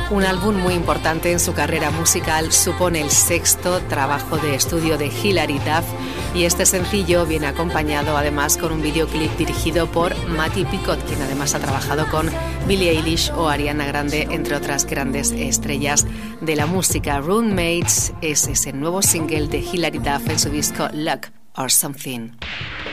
Un álbum muy importante en su carrera musical, supone el sexto trabajo de estudio de Hilary Duff y este sencillo viene acompañado además con un videoclip dirigido por Matty Picot, quien además ha trabajado con Billie Eilish o Ariana Grande, entre otras grandes estrellas de la música. Roommates es ese nuevo single de Hilary Duff en su disco Luck or Something.